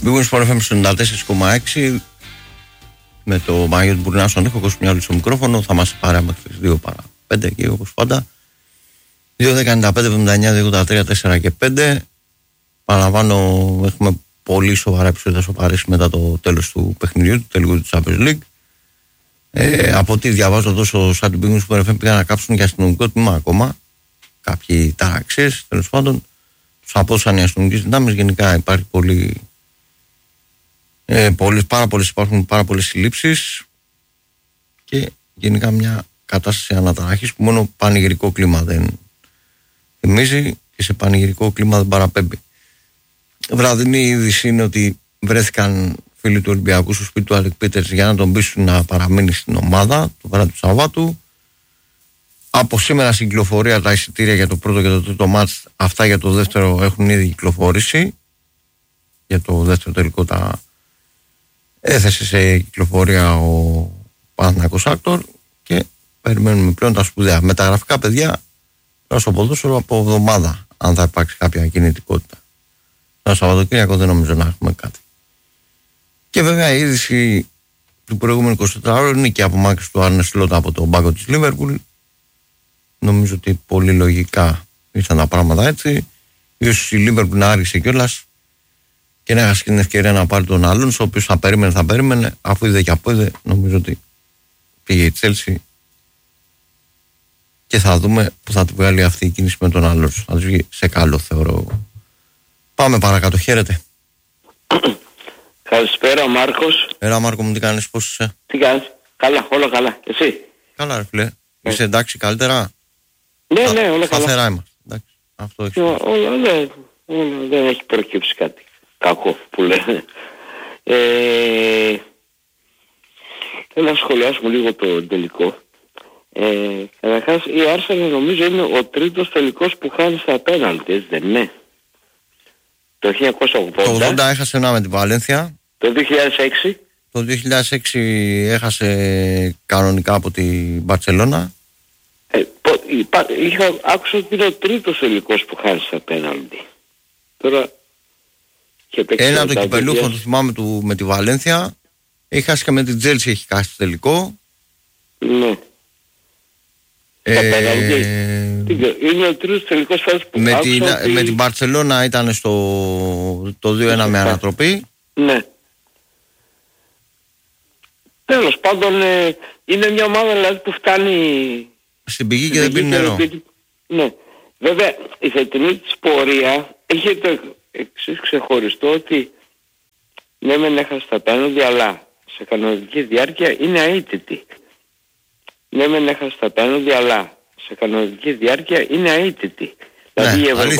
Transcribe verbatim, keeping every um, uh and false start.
Big Wings εφ εμ ενενήντα τέσσερα κόμμα έξι με το Μάγιο του Μπουρνά στον ήχο, Κώστας Μιάλου στο μικρόφωνο. Θα μας πάρει μέχρι τις δύο παρά πέντε εκεί όπως πάντα. δύο δέκα ενενήντα πέντε εβδομήντα εννιά δύο ογδόντα τρία τέσσερα και πέντε. Παραλαμβάνω, έχουμε πολύ σοβαρά επεισόδια στο Παρίσι μετά το τέλος του παιχνιδιού, του τελικού του Champions League. Ε, από ό,τι διαβάζω εδώ στο site του Big Wings εφ εμ πήγαν να κάψουν και αστυνομικό τμήμα ακόμα. Κάποιοι ταραξίες, τέλος πάντων. Τους απόσαν οι αστυνομικές δυνάμεις. Γενικά υπάρχει πολύ. Ε, πολλές, πάρα πολλές, υπάρχουν πάρα πολλές συλλήψεις και γενικά μια κατάσταση αναταραχής που μόνο πανηγυρικό κλίμα δεν θυμίζει και σε πανηγυρικό κλίμα δεν παραπέμπει. Βραδινή είδηση είναι ότι βρέθηκαν φίλοι του Ολυμπιακού στο σπίτι του Αλεκ Πίτερς για να τον πείσουν να παραμείνει στην ομάδα το βράδυ του Σαββάτου. Από σήμερα στην κυκλοφορία τα εισιτήρια για το πρώτο και το τρίτο μάτς, αυτά για το δεύτερο έχουν ήδη κυκλοφορήσει. Για το δεύτερο τελικό τα έθεσε σε κυκλοφορία ο Παναθηναϊκός Άκτορ και περιμένουμε πλέον τα σπουδαία. Μεταγραφικά παιδιά, τώρα στο ποδόσφαιρο από εβδομάδα, αν θα υπάρξει κάποια κινητικότητα. Το Σαββατοκύριακο δεν νομίζω να έχουμε κάτι. Και βέβαια η είδηση του προηγούμενου εικοσιτετράωρου είναι και η απομάκρυνση του Άρνε Σλότ από τον πάγκο της Λίβερπουλ. Νομίζω ότι πολύ λογικά ήρθαν τα πράγματα έτσι. Ίσως η Λίβερπουλ να άργησε κιόλας και να έχασε την ευκαιρία να πάρει τον άλλον, ο οποίος θα περίμενε, θα περίμενε, αφού είδε και από είδε, νομίζω ότι πήγε η Τσέλσι και θα δούμε που θα του βγάλει αυτή η κίνηση με τον άλλον. Θα του βγει σε καλό, θεωρώ. Πάμε παρακάτω, χαίρετε. Καλησπέρα, Μάρκος. Έλα, Μάρκο μου, τι κάνεις, πώς είσαι? Τι κάνεις? Καλά, όλα καλά. Εσύ? Καλά, ρε φίλε. Είσαι εντάξει, καλύτερα? Ναι, ναι, όλα καλά. Σταθερά είμαστε. Εντάξει, αυτό έχει. Όλα, όλα, όλα, δεν έχει προκύψει κάτι κακό που λένε. Ε, θέλω να σχολιάσουμε λίγο το τελικό. Ε, καταρχάς η Arsenal νομίζω είναι ο τρίτος τελικός που χάνει στα πέναλτι, δεν είναι? Το χίλια εννιακόσια ογδόντα. Το ογδόντα έχασε ένα με την Βαλένθια. Το δύο χιλιάδες έξι. Το δύο χιλιάδες έξι έχασε κανονικά από την Μπαρτσελώνα. Ε, είχα, άκουσα ότι είναι ο τρίτος τελικός που χάνει στα πέναλτι. Τώρα... Ένα από το κυπελούχο του θυμάμαι του, με τη Βαλένθια. Έχει χάσει και με την Τζέλσι, έχει χάσει το τελικό. Ναι. Ε, είναι ο τρίτος τελικός φάσης που με την, ότι... με την Μπαρτσελώνα ήταν στο το δύο ένα με ανατροπή. Ναι. Τέλος πάντων ε, είναι μια ομάδα δηλαδή που φτάνει στην πηγή και δεν πίνει νερό. Ναι. Βέβαια η φετινή της πορεία είχε το εξής ξεχωριστό ότι ναι μεν έχασε τα πέναλτι αλλά σε κανονική διάρκεια είναι αίτητη. Ναι μεν έχασε τα πέναλτι αλλά σε κανονική διάρκεια είναι αίτητη. Ναι, δηλαδή η αλήθεια